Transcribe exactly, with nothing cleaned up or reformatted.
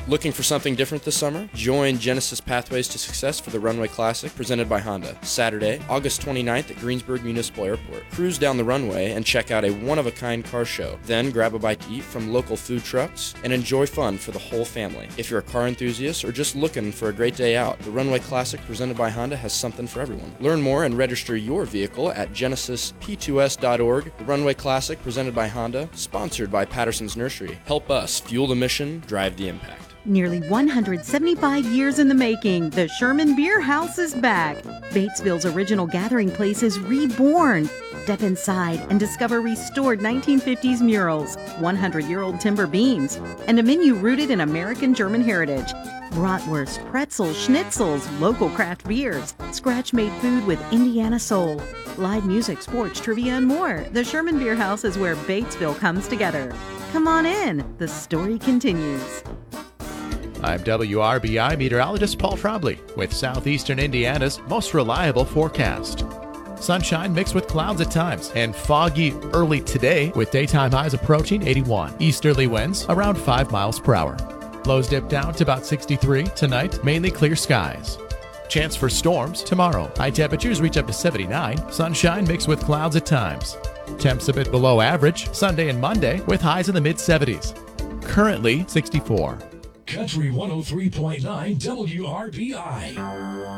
Looking for something different this summer? Join Genesis Pathways to Success for the Runway Classic presented by Honda. Saturday, August twenty-ninth at Greensburg Municipal Airport. Cruise down the runway and check out a one-of-a-kind car show. Then grab a bite to eat from local food trucks and enjoy fun for the whole family. If you're a car enthusiast or just looking for a great day out, the Runway Classic presented by Honda has something for everyone. Learn more and register your vehicle at genesis p two s dot org. The Runway Classic presented by Honda, sponsored by Patterson's Nursery. Help us fuel the mission, drive the impact. Nearly one hundred seventy-five years in the making, the Sherman Beer House is back. Batesville's original gathering place is reborn. Step inside and discover restored nineteen fifties murals, one hundred year old timber beams, and a menu rooted in American German heritage. Bratwurst, pretzels, schnitzels, local craft beers, scratch-made food with Indiana soul, live music, sports, trivia, and more. The Sherman Beer House is where Batesville comes together. Come on in. The story continues. I'm W R B I meteorologist Paul Trombley with southeastern Indiana's most reliable forecast. Sunshine mixed with clouds at times and foggy early today with daytime highs approaching eighty-one. Easterly winds around five miles per hour. Lows dip down to about sixty-three. Tonight, mainly clear skies. Chance for storms tomorrow. High temperatures reach up to seventy-nine. Sunshine mixed with clouds at times. Temps a bit below average Sunday and Monday with highs in the mid seventies. Currently sixty-four. Country one oh three point nine W R B I.